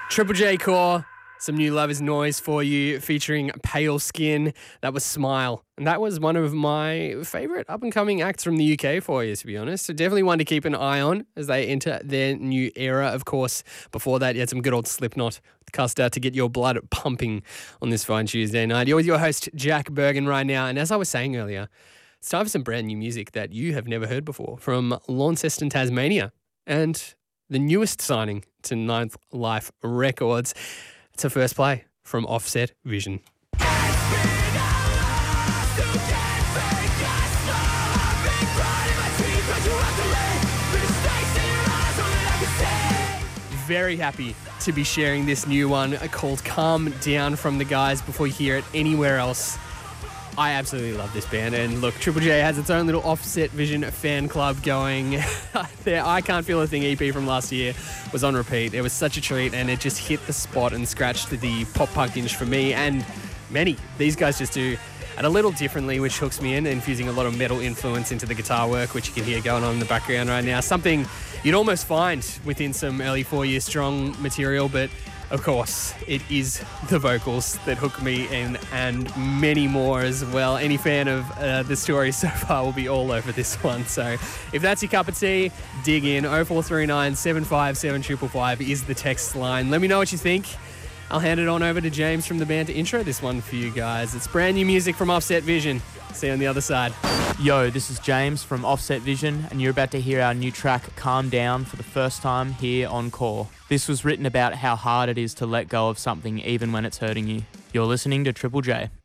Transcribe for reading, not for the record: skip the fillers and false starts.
Triple J Core, some new Love Is Noise for you featuring Pale Skin. That was Smile. And that was one of my favourite up-and-coming acts from the UK for you, to be honest. So definitely one to keep an eye on as they enter their new era. Of course, before that, you had some good old Slipknot with Custer to get your blood pumping on this fine Tuesday night. You're with your host, Jack Bergen, right now. And as I was saying earlier, it's time for some brand new music that you have never heard before from Launceston, Tasmania. And the newest signing to Ninth Life Records. It's a first play from Offset Vision. Very happy to be sharing this new one called Calm Down from the guys before you hear it anywhere else. I absolutely love this band, and look, Triple J has its own little Offset Vision fan club going. Their I Can't Feel a Thing EP from last year was on repeat. It was such a treat, and it just hit the spot and scratched the pop punk itch for me and many. These guys just do it a little differently, which hooks me in, infusing a lot of metal influence into the guitar work, which you can hear going on in the background right now. Something you'd almost find within some early 4 Year Strong material, but of course, it is the vocals that hook me in and many more as well. Any fan of the story so far will be all over this one. So if that's your cup of tea, dig in. 0439 757 555 is the text line. Let me know what you think. I'll hand it on over to James from the band to intro this one for you guys. It's brand new music from Offset Vision. See you on the other side. Yo, this is James from Offset Vision, and you're about to hear our new track, Calm Down, for the first time here on Core. This was written about how hard it is to let go of something even when it's hurting you. You're listening to Triple J.